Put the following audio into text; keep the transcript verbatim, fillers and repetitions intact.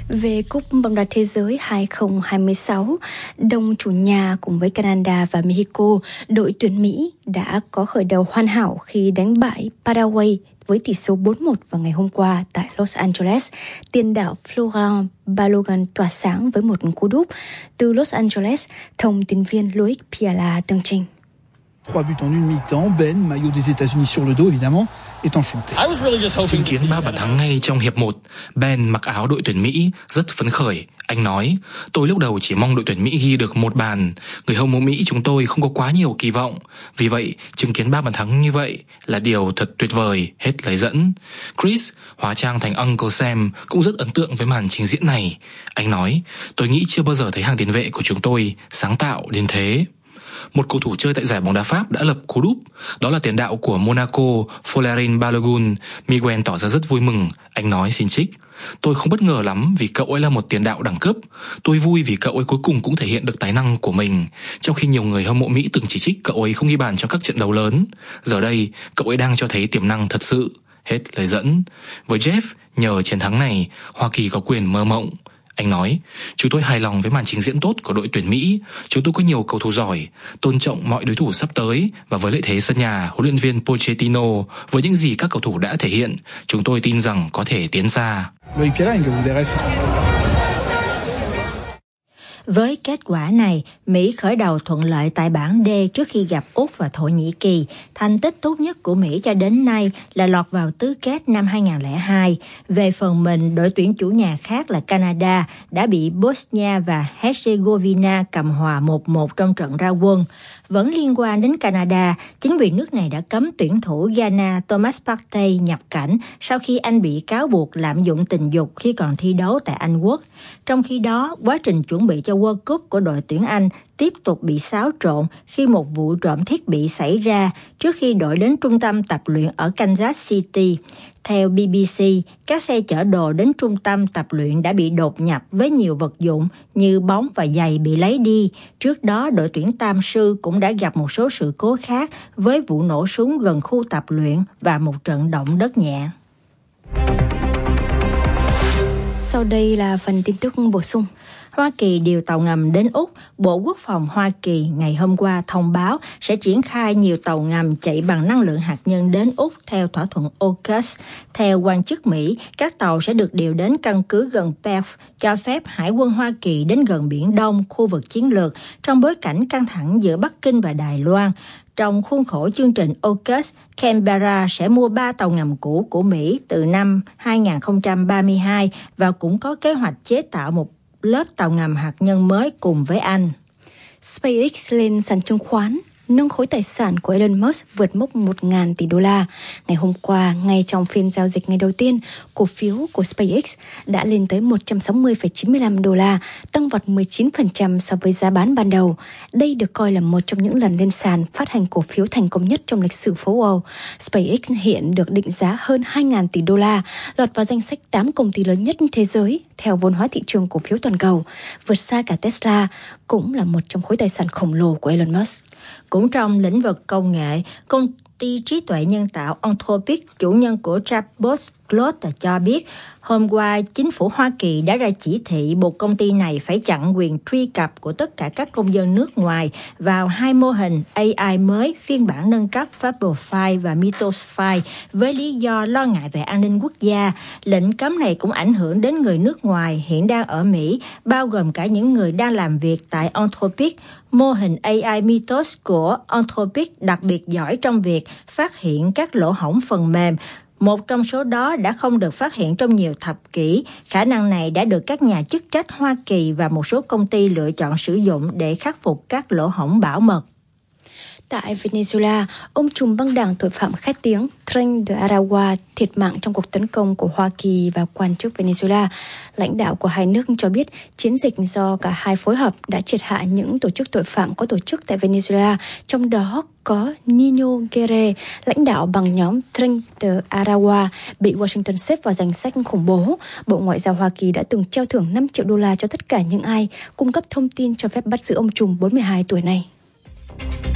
Về Cúp bóng đá thế giới hai không hai sáu, đồng chủ nhà cùng với Canada và Mexico, đội tuyển Mỹ đã có khởi đầu hoàn hảo khi đánh bại Paraguay với tỷ số bốn một vào ngày hôm qua tại Los Angeles. Tiền đạo Florent Balogun tỏa sáng với một cú đúp. Từ Los Angeles, thông tin viên Loic Piala tường trình. Trois buts en une mi-temps, Ben, maillot des États-Unis sur le dos évidemment, est enchanté. Chứng kiến ba bàn thắng ngay trong hiệp một, Ben mặc áo đội tuyển Mỹ rất phấn khởi. Anh nói, tôi lúc đầu chỉ mong đội tuyển Mỹ ghi được một bàn. Người hâm mộ Mỹ chúng tôi không có quá nhiều kỳ vọng. Vì vậy, chứng kiến ba bàn thắng như vậy là điều thật tuyệt vời, hết lời dẫn. Chris, hóa trang thành Uncle Sam, cũng rất ấn tượng với màn trình diễn này. Anh nói, tôi nghĩ chưa bao giờ thấy hàng tiền vệ của chúng tôi sáng tạo đến thế. Một cầu thủ chơi tại giải bóng đá Pháp đã lập cú đúp, đó là tiền đạo của Monaco, Florent Balogun. Miguel tỏ ra rất vui mừng. Anh nói xin trích, tôi không bất ngờ lắm vì cậu ấy là một tiền đạo đẳng cấp. Tôi vui vì cậu ấy cuối cùng cũng thể hiện được tài năng của mình, trong khi nhiều người hâm mộ Mỹ từng chỉ trích cậu ấy không ghi bàn trong các trận đấu lớn. Giờ đây, cậu ấy đang cho thấy tiềm năng thật sự. Hết lời dẫn. Với Jeff, nhờ chiến thắng này, Hoa Kỳ có quyền mơ mộng. Anh nói, chúng tôi hài lòng với màn trình diễn tốt của đội tuyển Mỹ. Chúng tôi có nhiều cầu thủ giỏi, tôn trọng mọi đối thủ sắp tới. Và với lợi thế sân nhà, huấn luyện viên Pochettino, với những gì các cầu thủ đã thể hiện, chúng tôi tin rằng có thể tiến xa. Với kết quả này, Mỹ khởi đầu thuận lợi tại bảng D trước khi gặp Úc và Thổ Nhĩ Kỳ. Thành tích tốt nhất của Mỹ cho đến nay là lọt vào tứ kết năm hai không không hai. Về phần mình, đội tuyển chủ nhà khác là Canada đã bị Bosnia và Herzegovina cầm hòa một một trong trận ra quân. Vẫn liên quan đến Canada, chính quyền nước này đã cấm tuyển thủ Ghana Thomas Partey nhập cảnh sau khi anh bị cáo buộc lạm dụng tình dục khi còn thi đấu tại Anh Quốc. Trong khi đó, quá trình chuẩn bị cho World Cup của đội tuyển Anh tiếp tục bị xáo trộn khi một vụ trộm thiết bị xảy ra trước khi đội đến trung tâm tập luyện ở Kansas City. Theo B B C, các xe chở đồ đến trung tâm tập luyện đã bị đột nhập với nhiều vật dụng như bóng và giày bị lấy đi. Trước đó, đội tuyển Tam Sư cũng đã gặp một số sự cố khác với vụ nổ súng gần khu tập luyện và một trận động đất nhẹ. Sau đây là phần tin tức bổ sung. Hoa Kỳ điều tàu ngầm đến Úc. Bộ Quốc phòng Hoa Kỳ ngày hôm qua thông báo sẽ triển khai nhiều tàu ngầm chạy bằng năng lượng hạt nhân đến Úc theo thỏa thuận AUKUS. Theo quan chức Mỹ, các tàu sẽ được điều đến căn cứ gần Perth, cho phép Hải quân Hoa Kỳ đến gần Biển Đông, khu vực chiến lược, trong bối cảnh căng thẳng giữa Bắc Kinh và Đài Loan. Trong khuôn khổ chương trình AUKUS, Canberra sẽ mua ba tàu ngầm cũ của Mỹ từ năm hai không ba hai và cũng có kế hoạch chế tạo một lớp tàu ngầm hạt nhân mới cùng với Anh. SpaceX lên sàn chứng khoán, nâng khối tài sản của Elon Musk vượt mốc một nghìn tỷ đô la. Ngày hôm qua, ngay trong phiên giao dịch ngày đầu tiên, cổ phiếu của SpaceX đã lên tới một trăm sáu mươi phẩy chín mươi lăm đô la, tăng vọt mười chín phần trăm so với giá bán ban đầu. Đây được coi là một trong những lần lên sàn phát hành cổ phiếu thành công nhất trong lịch sử phố Wall. SpaceX hiện được định giá hơn hai nghìn tỷ đô la, lọt vào danh sách tám công ty lớn nhất thế giới theo vốn hóa thị trường cổ phiếu toàn cầu, vượt xa cả Tesla, cũng là một trong khối tài sản khổng lồ của Elon Musk. Cũng trong lĩnh vực công nghệ, công ty trí tuệ nhân tạo Anthropic, chủ nhân của chatbot Claude cho biết hôm qua chính phủ Hoa Kỳ đã ra chỉ thị buộc công ty này phải chặn quyền truy cập của tất cả các công dân nước ngoài vào hai mô hình A I mới phiên bản nâng cấp Fablefy và Mythosfy với lý do lo ngại về an ninh quốc gia. Lệnh cấm này cũng ảnh hưởng đến người nước ngoài hiện đang ở Mỹ, bao gồm cả những người đang làm việc tại Anthropic. Mô hình A I Mythos của Anthropic đặc biệt giỏi trong việc phát hiện các lỗ hổng phần mềm. Một trong số đó đã không được phát hiện trong nhiều thập kỷ. Khả năng này đã được các nhà chức trách Hoa Kỳ và một số công ty lựa chọn sử dụng để khắc phục các lỗ hổng bảo mật. Tại Venezuela, ông trùm băng đảng tội phạm khét tiếng Tren de Aragua thiệt mạng trong cuộc tấn công của Hoa Kỳ và quan chức Venezuela. Lãnh đạo của hai nước cho biết chiến dịch do cả hai phối hợp đã triệt hạ những tổ chức tội phạm có tổ chức tại Venezuela, trong đó có Nino Guerre, lãnh đạo bằng nhóm Tren de Aragua, bị Washington xếp vào danh sách khủng bố. Bộ Ngoại giao Hoa Kỳ đã từng treo thưởng năm triệu đô la cho tất cả những ai cung cấp thông tin cho phép bắt giữ ông trùm bốn mươi hai tuổi này.